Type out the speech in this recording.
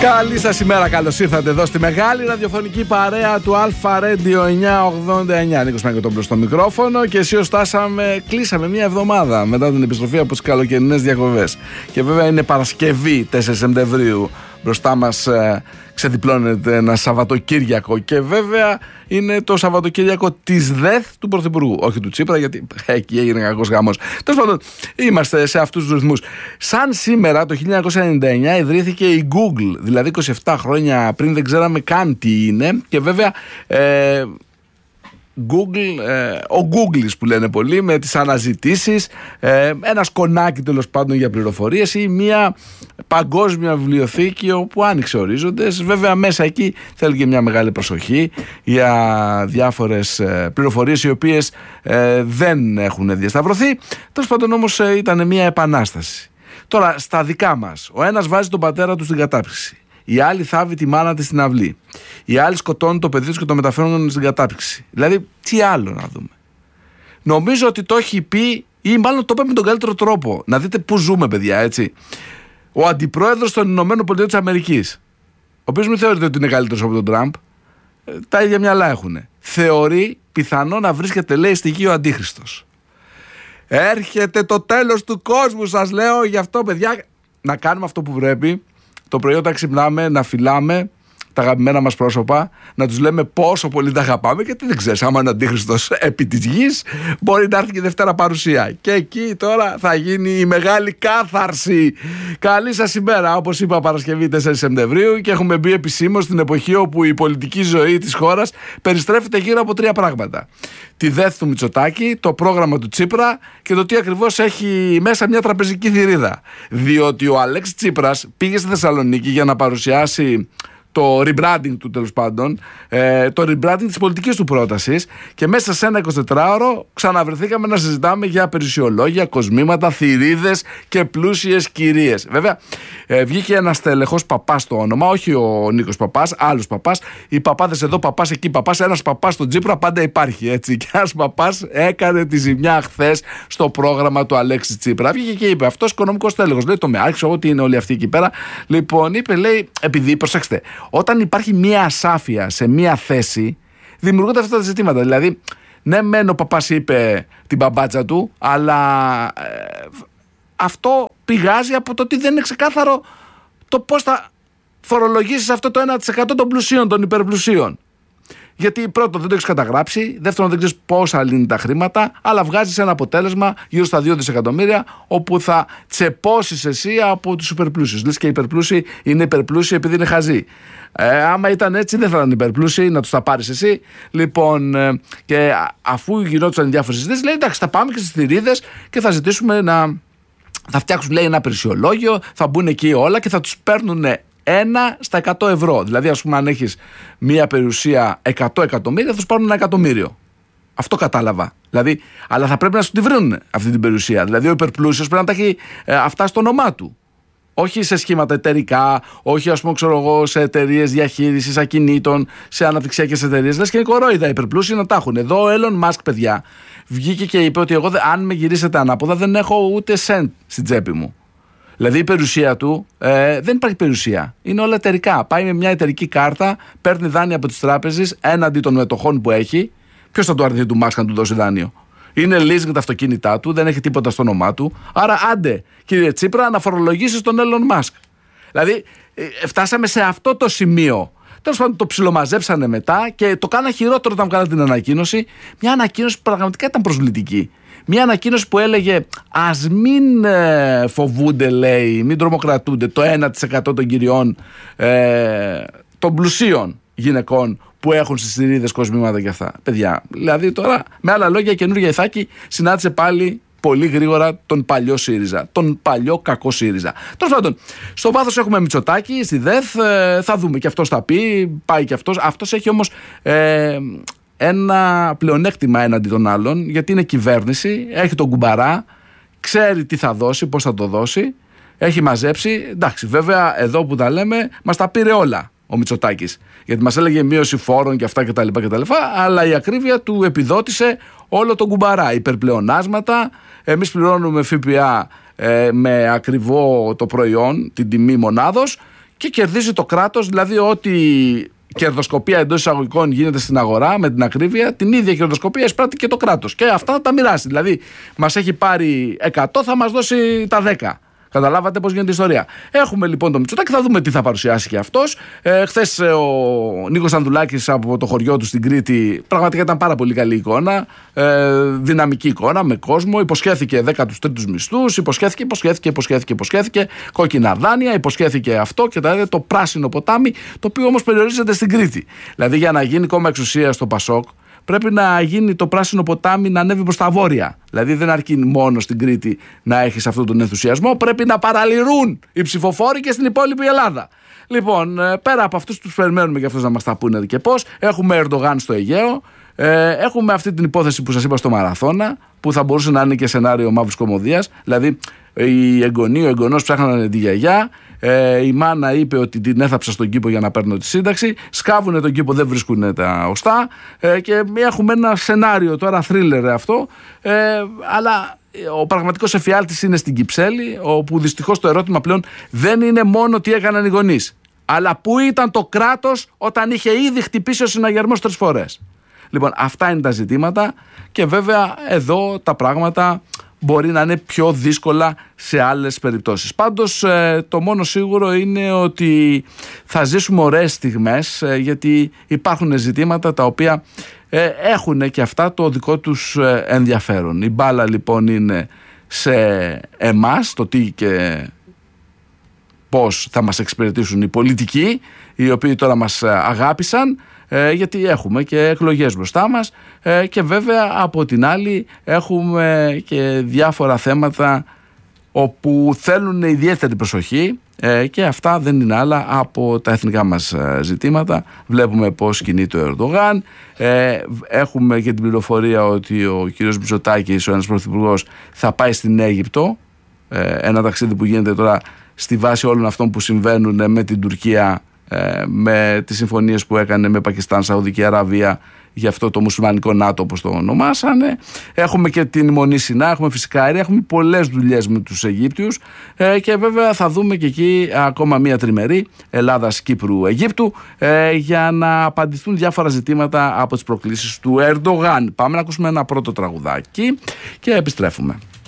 Καλή σας ημέρα, καλώς ήρθατε εδώ στη μεγάλη ραδιοφωνική παρέα του Αλφα Radio 989. Νίκος Μαγκοτόπουλος στο μικρόφωνο και εσύ κλείσαμε μια εβδομάδα μετά την επιστροφή από τις καλοκαιρινές διακοπές. Και βέβαια είναι Παρασκευή 4 Σεπτεμβρίου. Μπροστά μας ξεδιπλώνεται ένα Σαββατοκύριακο και βέβαια είναι το Σαββατοκύριακο της ΔΕΘ του Πρωθυπουργού. Όχι του Τσίπρα, γιατί εκεί έγινε κακός γάμος. Τέλος πάντων, είμαστε σε αυτούς τους ρυθμούς. Σαν σήμερα το 1999 ιδρύθηκε η Google, δηλαδή 27 χρόνια πριν δεν ξέραμε καν τι είναι. Και βέβαια Google, ο Googlis που λένε πολλοί, με τις αναζητήσεις, ένα σκονάκι τέλος πάντων για πληροφορίες ή μια παγκόσμια βιβλιοθήκη όπου άνοιξε ορίζοντες. Βέβαια μέσα εκεί θέλει και μια μεγάλη προσοχή για διάφορες πληροφορίες οι οποίες δεν έχουν διασταυρωθεί. Τέλος πάντων όμως ήταν μια επανάσταση. Τώρα στα δικά μας, ο ένας βάζει τον πατέρα του στην κατάπτυξη, η άλλη θάβει τη μάνα της στην αυλή, η άλλη σκοτώνει το παιδί του και το μεταφέρουν στην κατάπτυξη. Δηλαδή, τι άλλο να δούμε. Νομίζω ότι το έχει πει, ή μάλλον το είπε με τον καλύτερο τρόπο. Να δείτε πού ζούμε, παιδιά, έτσι. Ο αντιπρόεδρος των Ηνωμένων Πολιτειών της Αμερικής, ο οποίος μην θεωρείται ότι είναι καλύτερος από τον Τραμπ, τα ίδια μυαλά έχουν. Θεωρεί πιθανό να βρίσκεται, λέει, στη γη ο Αντίχριστος. Έρχεται το τέλος του κόσμου, σας λέω. Γι' αυτό, παιδιά, να κάνουμε αυτό που πρέπει. Το πρωί όταν ξυπνάμε να φυλάμε τα αγαπημένα μας πρόσωπα, να τους λέμε πόσο πολύ τα αγαπάμε, γιατί δεν ξέρεις, άμα είναι ο Αντίχριστος επί της γης, μπορεί να έρθει και Δευτέρα παρουσία. Και εκεί τώρα θα γίνει η μεγάλη κάθαρση. Καλή σας ημέρα, όπως είπα, Παρασκευή 4 Σεπτεμβρίου, και έχουμε μπει επισήμως στην εποχή όπου η πολιτική ζωή της χώρας περιστρέφεται γύρω από τρία πράγματα: τη ΔΕΘ του Μητσοτάκη, το πρόγραμμα του Τσίπρα και το τι ακριβώς έχει μέσα μια τραπεζική θηρίδα. Διότι ο Αλέξης Τσίπρας πήγε στη Θεσσαλονίκη για να παρουσιάσει το rebranding του, τέλος πάντων, το rebranding της πολιτικής του πρότασης, και μέσα σε ένα 24ωρο ξαναβρεθήκαμε να συζητάμε για περιουσιολόγια, κοσμήματα, θηρίδες και πλούσιες κυρίες. Βέβαια, βγήκε ένας τελεχός Παπάς το όνομα, όχι ο Νίκος Παπάς, άλλος Παπάς. Οι παπάδες εδώ, Παπάς εκεί, Παπάς. Ένας Παπάς στον Τσίπρα πάντα υπάρχει, έτσι. Και ένας Παπάς έκανε τη ζημιά χθες στο πρόγραμμα του Αλέξη Τσίπρα. Βγήκε και είπε: αυτός οικονομικός τέλεχος, λέει, το ΜΕΑΡΚ, ό,τι είναι όλοι αυτοί εκεί πέρα. Λοιπόν, είπε, λέει, επειδή, προσέξτε, όταν υπάρχει μία ασάφεια σε μία θέση, δημιουργούνται αυτά τα ζητήματα. Δηλαδή, ναι, μεν ο Παπάς είπε την μπαμπάτσα του, αλλά αυτό πηγάζει από το ότι δεν είναι ξεκάθαρο το πώς θα φορολογήσεις αυτό το 1% των πλουσίων, των υπερπλουσίων. Γιατί πρώτον δεν το έχεις καταγράψει, δεύτερον δεν ξέρεις πόσα λύνει τα χρήματα, αλλά βγάζεις ένα αποτέλεσμα γύρω στα 2 δισεκατομμύρια, όπου θα τσεπώσεις εσύ από τους υπερπλούσιους. Λες και οι υπερπλούσιοι είναι υπερπλούσιοι επειδή είναι χαζοί. Άμα ήταν έτσι δεν θα ήταν υπερπλούσιοι, να τους τα πάρεις εσύ. Λοιπόν, και αφού γινόντουσαν διάφορες συζητήσεις, λέει εντάξει, θα πάμε και στις θηρίδες και θα ζητήσουμε θα φτιάξουν, λέει, ένα περιουσιολόγιο, θα μπουν εκεί όλα και θα τους παίρνουν 1 στα 100 ευρώ. Δηλαδή, ας πούμε, αν έχεις μία περιουσία 100 εκατομμύρια, θα τους πάρουν 1 εκατομμύριο. Αυτό κατάλαβα. Δηλαδή, αλλά θα πρέπει να σου τη βρουν αυτή την περιουσία. Δηλαδή, ο υπερπλούσιος πρέπει να τα έχει αυτά στο όνομά του. Όχι σε σχήματα εταιρικά, όχι, ας πούμε, ξέρω εγώ, σε εταιρείες διαχείρισης ακινήτων, σε αναπτυξιακές εταιρείες. Λες και είναι κορόιδα, οι υπερπλούσιοι να τα έχουν. Εδώ ο Elon Musk, παιδιά, βγήκε και είπε ότι εγώ, αν με γυρίσετε ανάποδα, δεν έχω ούτε cent στην τσέπη μου. Δηλαδή η περιουσία του δεν υπάρχει περιουσία. Είναι όλα εταιρικά. Πάει με μια εταιρική κάρτα, παίρνει δάνεια από τις τράπεζες έναντι των μετοχών που έχει. Ποιος θα του αρνηθεί του Μάσκ να του δώσει δάνειο? Είναι leasing τα αυτοκίνητά του, δεν έχει τίποτα στο όνομά του. Άρα άντε, κύριε Τσίπρα, να φορολογήσεις τον Elon Musk. Δηλαδή φτάσαμε σε αυτό το σημείο. Τέλος πάντων, το ψιλομαζέψανε μετά και το κάνα χειρότερο όταν βγάλανε την ανακοίνωση. Μια ανακοίνωση που πραγματικά ήταν προσβλητική. Μια ανακοίνωση που έλεγε ας μην φοβούνται, λέει, μην τρομοκρατούνται το 1% των κυριών, των πλουσίων γυναικών που έχουν στις θηρίδες κοσμήματα και αυτά. Παιδιά, δηλαδή τώρα, με άλλα λόγια, καινούργια Ιθάκη συνάντησε πάλι πολύ γρήγορα τον παλιό ΣΥΡΙΖΑ, τον παλιό κακό ΣΥΡΙΖΑ. Τέλος πάντων, στο βάθος έχουμε Μητσοτάκη στη ΔΕΘ, θα δούμε και αυτός θα πει, πάει και αυτός. Αυτός έχει όμως ένα πλεονέκτημα έναντι των άλλων, γιατί είναι κυβέρνηση, έχει τον κουμπαρά, ξέρει τι θα δώσει, πώς θα το δώσει, έχει μαζέψει. Εντάξει, βέβαια, εδώ που τα λέμε, μας τα πήρε όλα ο Μητσοτάκης. Γιατί μας έλεγε μείωση φόρων και αυτά κτλ. Αλλά η ακρίβεια του επιδότησε όλο τον κουμπαρά. Υπερπλεονάσματα, εμείς πληρώνουμε ΦΠΑ με ακριβό το προϊόν, την τιμή μονάδος, και κερδίζει το κράτος, δηλαδή ό,τι κερδοσκοπία εντός εισαγωγικών γίνεται στην αγορά με την ακρίβεια, την ίδια κερδοσκοπία εισπράττει και το κράτος. Και αυτά θα τα μοιράσει. Δηλαδή, μας έχει πάρει 100, θα μας δώσει τα 10. Καταλάβατε πώς γίνεται η ιστορία. Έχουμε λοιπόν τον Μητσοτάκη, θα δούμε τι θα παρουσιάσει και αυτός. Χθες ο Νίκος Ανδουλάκης από το χωριό του στην Κρήτη, πραγματικά ήταν πάρα πολύ καλή εικόνα. Δυναμική εικόνα, με κόσμο. Υποσχέθηκε 13ους μισθούς, υποσχέθηκε κόκκινα δάνεια, υποσχέθηκε αυτό και το πράσινο ποτάμι, το οποίο όμως περιορίζεται στην Κρήτη. Δηλαδή, για να γίνει κόμμα εξουσία στο Πασόκ, πρέπει να γίνει το πράσινο ποτάμι να ανέβει προς τα βόρεια. Δηλαδή δεν αρκεί μόνο στην Κρήτη να έχεις αυτόν τον ενθουσιασμό, πρέπει να παραλυρούν οι ψηφοφόροι και στην υπόλοιπη Ελλάδα. Λοιπόν, πέρα από αυτούς τους περιμένουμε και αυτούς να μας τα πούνε και πώς. Έχουμε Ερντογάν στο Αιγαίο, έχουμε αυτή την υπόθεση που σας είπα στο Μαραθώνα, που θα μπορούσε να είναι και σενάριο μαύρης κωμωδίας. Δηλαδή η εγγονή, ο εγγονός ψάχνανε τη γιαγιά. Η μάνα είπε ότι την έθαψα στον κήπο για να παίρνω τη σύνταξη. Σκάβουνε τον κήπο, δεν βρίσκουν τα οστά. Και έχουμε ένα σενάριο τώρα, θρίλερ αυτό. Αλλά ο πραγματικός εφιάλτης είναι στην Κυψέλη, όπου δυστυχώς το ερώτημα πλέον δεν είναι μόνο τι έκαναν οι γονείς, αλλά πού ήταν το κράτος όταν είχε ήδη χτυπήσει ο συναγερμός 3 φορές. Λοιπόν, αυτά είναι τα ζητήματα και βέβαια εδώ τα πράγματα μπορεί να είναι πιο δύσκολα σε άλλες περιπτώσεις. Πάντως το μόνο σίγουρο είναι ότι θα ζήσουμε ωραίες στιγμές, γιατί υπάρχουν ζητήματα τα οποία έχουν και αυτά το δικό τους ενδιαφέρον. Η μπάλα λοιπόν είναι σε εμάς, το τι και πώς θα μας εξυπηρετήσουν οι πολιτικοί, οι οποίοι τώρα μας αγάπησαν, γιατί έχουμε και εκλογές μπροστά μας, και βέβαια από την άλλη έχουμε και διάφορα θέματα όπου θέλουν ιδιαίτερη προσοχή, και αυτά δεν είναι άλλα από τα εθνικά μας ζητήματα. Βλέπουμε πώς κινείται ο Ερντογάν, έχουμε και την πληροφορία ότι ο κύριος Μητσοτάκης, ο ένας πρωθυπουργός, θα πάει στην Αίγυπτο, ένα ταξίδι που γίνεται τώρα στη βάση όλων αυτών που συμβαίνουν με την Τουρκία, με τις συμφωνίες που έκανε με Πακιστάν, Σαουδική Αραβία, για αυτό το μουσουλμανικό ΝΑΤΟ όπως το ονομάσανε. Έχουμε και την Μονή Σινά, έχουμε φυσικά αέρια, έχουμε πολλές δουλειές με τους Αιγύπτιους, και βέβαια θα δούμε και εκεί ακόμα μία τριμερή Ελλάδας, Κύπρου, Αιγύπτου, για να απαντηθούν διάφορα ζητήματα από τις προκλήσεις του Ερντογάν. Πάμε να ακούσουμε ένα πρώτο τραγουδάκι και επιστρέφουμε.